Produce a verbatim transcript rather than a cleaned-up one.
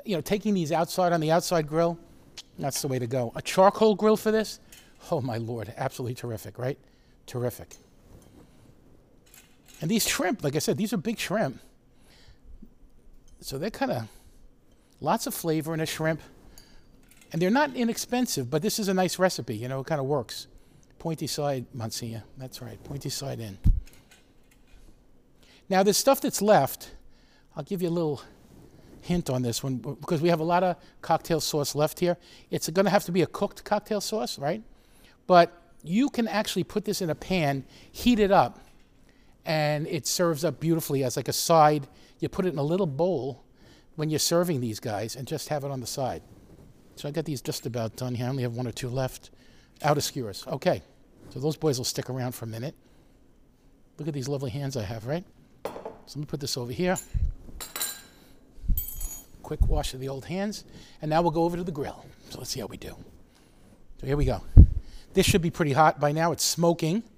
you know, taking these outside on the outside grill, that's the way to go. A charcoal grill for this, oh my Lord, absolutely terrific, right? Terrific. And these shrimp, like I said, these are big shrimp. So they're kind of, lots of flavor in a shrimp. And they're not inexpensive, but this is a nice recipe, you know, it kind of works. Pointy side, Monsignor, that's right, pointy side in. Now the stuff that's left, I'll give you a little hint on this one, because we have a lot of cocktail sauce left here. It's going to have to be a cooked cocktail sauce, right? But you can actually put this in a pan, heat it up, and it serves up beautifully as like a side. You put it in a little bowl when you're serving these guys and just have it on the side. So I got these just about done here. I only have one or two left. Outer skewers. Okay, so those boys will stick around for a minute. Look at these lovely hands I have, right? So let me put this over here. Quick wash of the old hands. And now we'll go over to the grill. So let's see how we do. So here we go. This should be pretty hot by now. It's smoking.